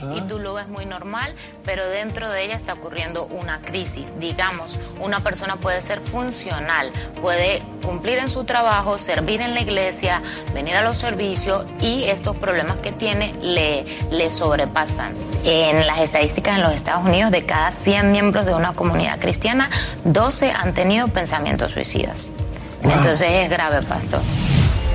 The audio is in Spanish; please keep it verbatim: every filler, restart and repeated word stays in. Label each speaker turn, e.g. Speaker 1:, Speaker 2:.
Speaker 1: ah. y tú lo ves muy normal, pero dentro de ella está ocurriendo una crisis. Digamos, una persona puede ser funcional, puede cumplir en su trabajo, servir en la iglesia, venir a los servicios y estos problemas que tiene le, le sobrepasan. En las estadísticas en los Estados Unidos, de cada cien miembros de una comunidad cristiana, doce han tenido pensamientos suicidas. Wow. Entonces es grave, pastor.